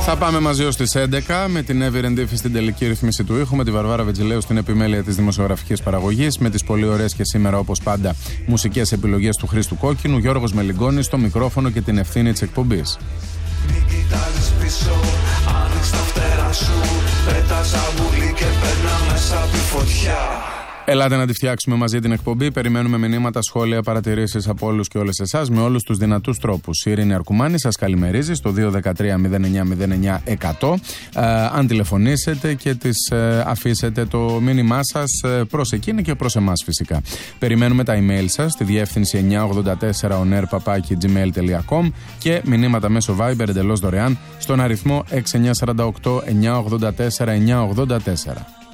Θα πάμε μαζί ως τις 11 με την Εύη Ρεντήφη στην τελική ρυθμίση του ήχου, με τη Βαρβάρα Βετζηλέου στην επιμέλεια της δημοσιογραφικής παραγωγής, με τις πολύ ωραίες και σήμερα όπως πάντα μουσικές επιλογές του Χρήστου Κόκκινου, Γιώργος Μελιγκόνης στο μικρόφωνο και την ευθύνη της εκπομπής. Μην κοιτάζεις πίσω, άνοιξ τα φτερά σου, πέτας αγγουλή και παίρνα μέσα από τη φωτιά. Ελάτε να τη φτιάξουμε μαζί την εκπομπή. Περιμένουμε μηνύματα, σχόλια, παρατηρήσεις από όλους και όλες εσάς με όλους τους δυνατούς τρόπους. Η Ειρήνη Αρκουμάνη σας καλημερίζει στο 213-09-09-100. Αν τηλεφωνήσετε και της αφήσετε το μήνυμά σας προς εκείνη και προς εμάς φυσικά. Περιμένουμε τα email σας στη διεύθυνση 984oner@gmail.com και μηνύματα μέσω Viber εντελώς δωρεάν στον αριθμό 6948 984 984.